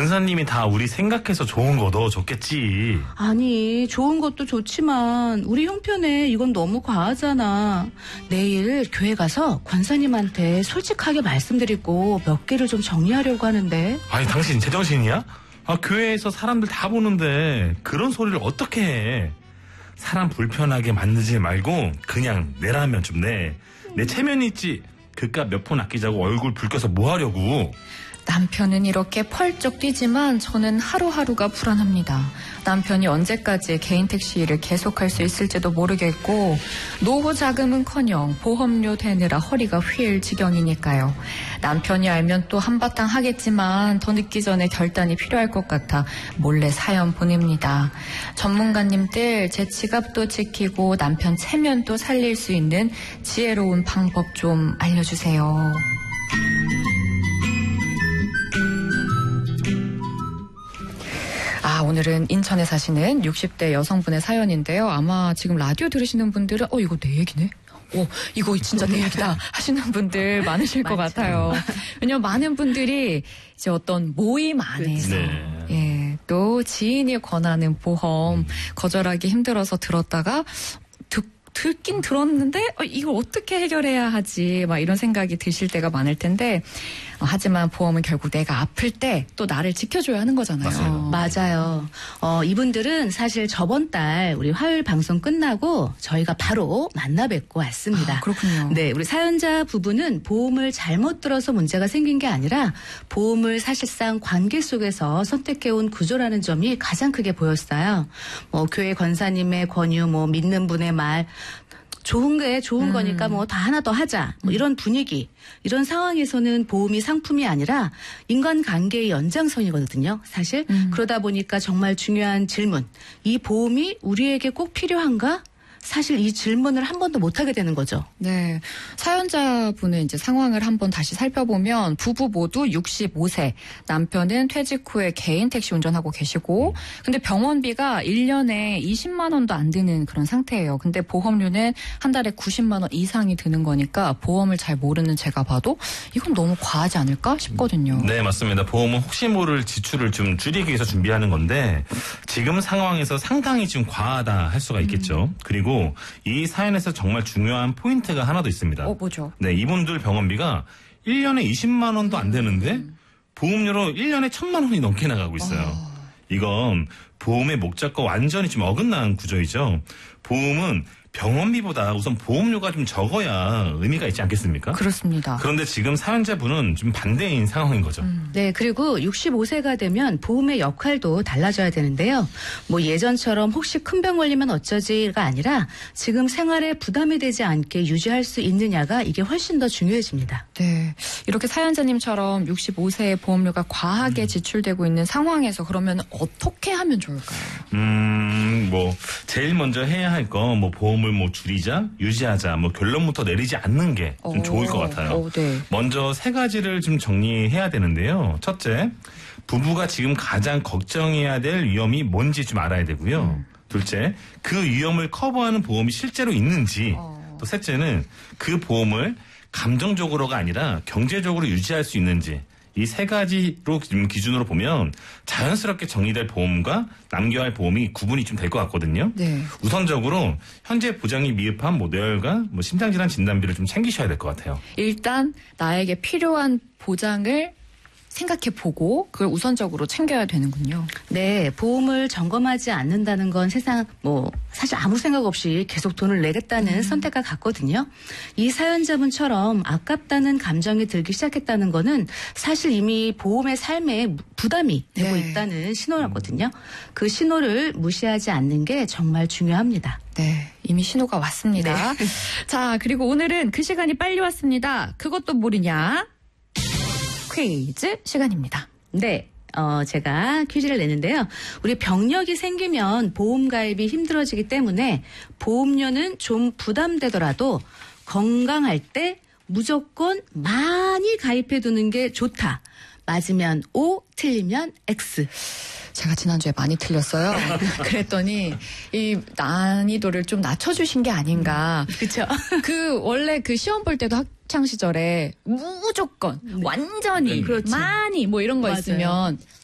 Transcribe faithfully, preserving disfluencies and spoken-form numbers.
권사님이 다 우리 생각해서 좋은 거 넣어줬겠지. 아니, 좋은 것도 좋지만 우리 형편에 이건 너무 과하잖아. 내일 교회 가서 권사님한테 솔직하게 말씀드리고 몇 개를 좀 정리하려고 하는데. 아니, 당신 제정신이야? 아, 교회에서 사람들 다 보는데 그런 소리를 어떻게 해? 사람 불편하게 만들지 말고 그냥 내라면 좀 내. 내 체면이 있지. 그깟 몇 푼 아끼자고 얼굴 붉혀서 뭐 하려고. 남편은 이렇게 펄쩍 뛰지만 저는 하루하루가 불안합니다. 남편이 언제까지 개인 택시를 계속할 수 있을지도 모르겠고 노후 자금은커녕 보험료 대느라 허리가 휠 지경이니까요. 남편이 알면 또 한바탕 하겠지만 더 늦기 전에 결단이 필요할 것 같아 몰래 사연 보냅니다. 전문가님들 제 지갑도 지키고 남편 체면도 살릴 수 있는 지혜로운 방법 좀 알려주세요. 아, 오늘은 인천에 사시는 육십 대 여성분의 사연인데요. 아마 지금 라디오 들으시는 분들은 어 이거 내 얘기네? 어 이거 진짜 내 얘기다 하시는 분들 많으실 것 같아요. 왜냐면 많은 분들이 이제 어떤 모임 안에서 네. 예, 또 지인이 권하는 보험 음. 거절하기 힘들어서 들었다가 듣 듣긴 들었는데 어, 이걸 어떻게 해결해야 하지 막 이런 생각이 드실 때가 많을 텐데 어, 하지만 보험은 결국 내가 아플 때 또 나를 지켜줘야 하는 거잖아요. 맞아요. 맞아요. 어, 이분들은 사실 저번 달 우리 화요일 방송 끝나고 저희가 바로 만나 뵙고 왔습니다. 아, 그렇군요. 네, 우리 사연자 부부는 보험을 잘못 들어서 문제가 생긴 게 아니라 보험을 사실상 관계 속에서 선택해온 구조라는 점이 가장 크게 보였어요. 뭐 교회 권사님의 권유, 뭐 믿는 분의 말, 좋은 게 좋은 음. 거니까 뭐 다 하나 더 하자. 뭐 이런 분위기. 이런 상황에서는 보험이 상품이 아니라 인간관계의 연장선이거든요. 사실. 음. 그러다 보니까 정말 중요한 질문. 이 보험이 우리에게 꼭 필요한가? 사실 이 질문을 한 번도 못하게 되는 거죠. 네. 사연자분의 이제 상황을 한번 다시 살펴보면 부부 모두 육십오 세, 남편은 퇴직 후에 개인 택시 운전하고 계시고 근데 병원비가 일 년에 이십만 원도 안 드는 그런 상태예요. 근데 보험료는 한 달에 구십만 원 이상이 드는 거니까 보험을 잘 모르는 제가 봐도 이건 너무 과하지 않을까 싶거든요. 네, 맞습니다. 보험은 혹시 모를 지출을 좀 줄이기 위해서 준비하는 건데 지금 상황에서 상당히 좀 과하다 할 수가 있겠죠. 음. 그리고 이 사연에서 정말 중요한 포인트가 하나 더 있습니다. 어, 뭐죠? 네, 이분들 병원비가 일 년에 이십만 원도 안 되는데 음. 보험료로 일 년에 천만 원이 넘게 나가고 있어요. 어. 이건 보험의 목적과 완전히 좀 어긋난 구조이죠. 보험은 병원비보다 우선 보험료가 좀 적어야 의미가 있지 않겠습니까? 그렇습니다. 그런데 지금 사연자분은 좀 반대인 상황인 거죠. 음. 네, 그리고 육십오 세가 되면 보험의 역할도 달라져야 되는데요. 뭐 예전처럼 혹시 큰 병 걸리면 어쩌지가 아니라 지금 생활에 부담이 되지 않게 유지할 수 있느냐가 이게 훨씬 더 중요해집니다. 네, 이렇게 사연자님처럼 육십오 세의 보험료가 과하게 음. 지출되고 있는 상황에서 그러면 어떻게 하면 좋을까요? 음, 뭐 제일 먼저 해야 할 거 뭐 보험 뭐 줄이자, 유지하자, 뭐 결론부터 내리지 않는 게 좀 좋을 것 같아요. 오, 네. 먼저 세 가지를 좀 정리해야 되는데요. 첫째, 부부가 지금 가장 걱정해야 될 위험이 뭔지 좀 알아야 되고요. 음. 둘째, 그 위험을 커버하는 보험이 실제로 있는지. 어. 또 셋째는 그 보험을 감정적으로가 아니라 경제적으로 유지할 수 있는지. 이 세 가지로 기준으로 보면 자연스럽게 정리될 보험과 남겨야 할 보험이 구분이 좀 될 것 같거든요. 네. 우선적으로 현재 보장이 미흡한 뭐 뇌혈관, 뭐 심장질환 진단비를 좀 챙기셔야 될 것 같아요. 일단 나에게 필요한 보장을 생각해보고 그걸 우선적으로 챙겨야 되는군요. 네, 보험을 점검하지 않는다는 건 세상 뭐 사실 아무 생각 없이 계속 돈을 내겠다는 음. 선택과 같거든요. 이 사연자분처럼 아깝다는 감정이 들기 시작했다는 거는 사실 이미 보험의 삶에 부담이 되고 네. 있다는 신호라거든요. 그 신호를 무시하지 않는 게 정말 중요합니다. 네, 이미 신호가 왔습니다. 네. 자, 그리고 오늘은 그 시간이 빨리 왔습니다. 그것도 모르냐? 퀴즈 시간입니다. 네. 어, 제가 퀴즈를 내는데요. 우리 병력이 생기면 보험 가입이 힘들어지기 때문에 보험료는 좀 부담되더라도 건강할 때 무조건 많이 가입해 두는 게 좋다. 맞으면 O, 틀리면 X. 제가 지난주에 많이 틀렸어요. 그랬더니 이 난이도를 좀 낮춰주신 게 아닌가. 그렇죠. 그 원래 그 시험 볼 때도 학창 시절에 무조건 네. 완전히 그렇지. 많이 뭐 이런 거 맞아요. 있으면